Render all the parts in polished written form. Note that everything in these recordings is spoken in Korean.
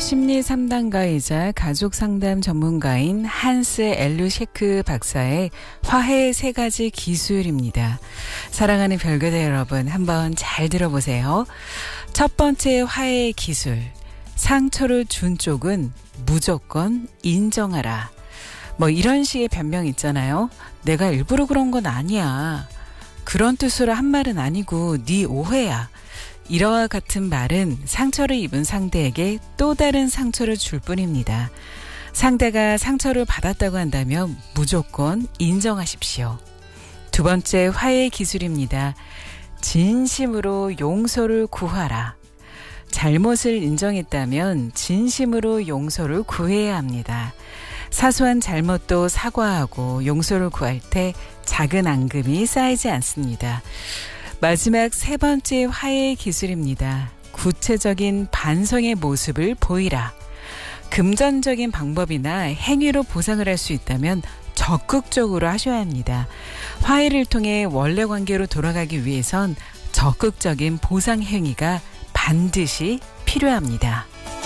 심리 상담가이자 가족 상담 전문가인 한스 엘루셰크 박사의 화해의 3가지 기술입니다. 사랑하는 별교대 여러분, 한번 잘 들어보세요. 첫 번째 화해의 기술. 상처를 준 쪽은 무조건 인정하라. 이런 식의 변명 있잖아요. 내가 일부러 그런 건 아니야. 그런 뜻으로 한 말은 아니고 네 오해야. 이와 같은 말은 상처를 입은 상대에게 또 다른 상처를 줄 뿐입니다. 상대가 상처를 받았다고 한다면 무조건 인정하십시오. 두 번째 화해의 기술입니다. 진심으로 용서를 구하라. 잘못을 인정했다면 진심으로 용서를 구해야 합니다. 사소한 잘못도 사과하고 용서를 구할 때 작은 앙금이 쌓이지 않습니다. 마지막 3번째 화해의 기술입니다. 구체적인 반성의 모습을 보이라. 금전적인 방법이나 행위로 보상을 할 수 있다면 적극적으로 하셔야 합니다. 화해를 통해 원래 관계로 돌아가기 위해선 적극적인 보상 행위가 반드시 필요합니다.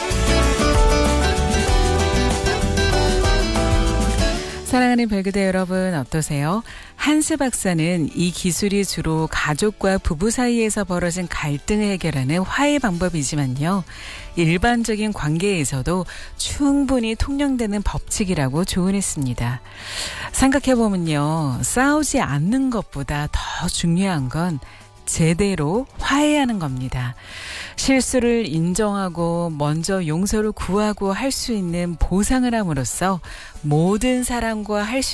사랑하는 별교대 여러분, 어떠세요? 한스 박사는 이 기술이 주로 가족과 부부 사이에서 벌어진 갈등을 해결하는 화해 방법이지만요. 일반적인 관계에서도 충분히 통용되는 법칙이라고 조언했습니다. 생각해보면요. 싸우지 않는 것보다 더 중요한 건 제대로 화해하는 겁니다. 실수를 인정하고 먼저 용서를 구하고 할 수 있는 보상을 함으로써 모든 사람과 할 수